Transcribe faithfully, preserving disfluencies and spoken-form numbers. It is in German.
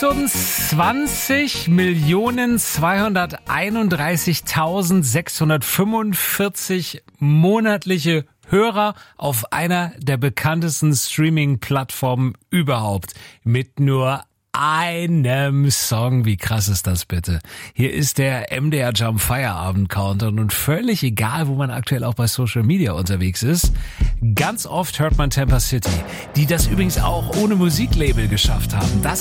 achtundzwanzig Millionen zweihunderteinunddreißigtausendsechshundertfünfundvierzig monatliche Hörer auf einer der bekanntesten Streaming-Plattformen überhaupt. Mit nur einem Song. Wie krass ist das bitte? Hier ist der M D R Jump Feierabend Countdown und völlig egal, wo man aktuell auch bei Social Media unterwegs ist, ganz oft hört man Tampa City, die das übrigens auch ohne Musiklabel geschafft haben. Das